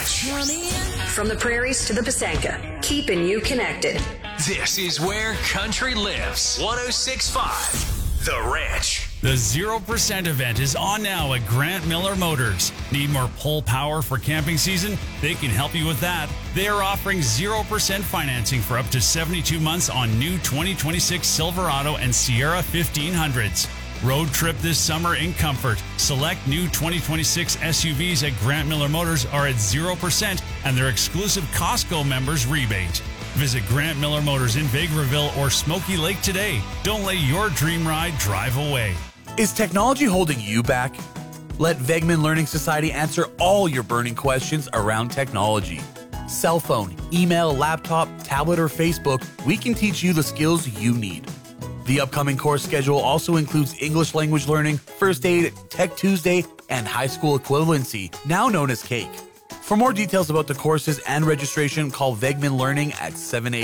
Ranch. From the prairies to the Pasanka, keeping you connected. This is where country lives. 106.5 The Ranch. The 0% event is on now at Grant Miller Motors. Need more pull power for camping season? They can help you with that. They are offering 0% financing for up to 72 months on new 2026 Silverado and Sierra 1500s. Road trip this summer in comfort. Select new 2026 SUVs at Grant Miller Motors are at 0% and their exclusive Costco members rebate. Visit Grant Miller Motors in Vegreville or Smoky Lake today. Don't let your dream ride drive away. Is technology holding you back? Let Vegman Learning Society answer all your burning questions around technology. Cell phone, email, laptop, tablet, or Facebook, we can teach you the skills you need. The upcoming course schedule also includes English language learning, first aid, Tech Tuesday, and high school equivalency, now known as CAKE. For more details about the courses and registration, call Vegman Learning at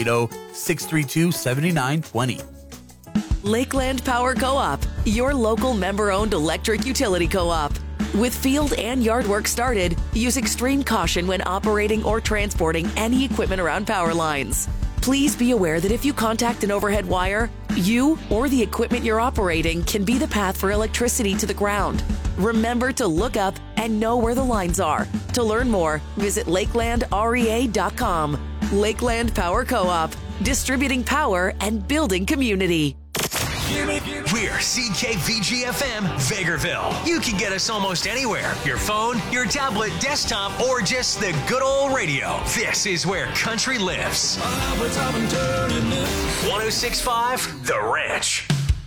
780-632-7920. Lakeland Power Co-op, your local member-owned electric utility co-op. With field and yard work started, use extreme caution when operating or transporting any equipment around power lines. Please be aware that if you contact an overhead wire, you or the equipment you're operating can be the path for electricity to the ground. Remember to look up and know where the lines are. To learn more, visit lakelandrea.com. Lakeland Power Co-op, distributing power and building community. We're CKVGFM Vegreville. You can get us almost anywhere. Your phone, your tablet, desktop, or just the good old radio. This is where country lives. 106.5 The Ranch.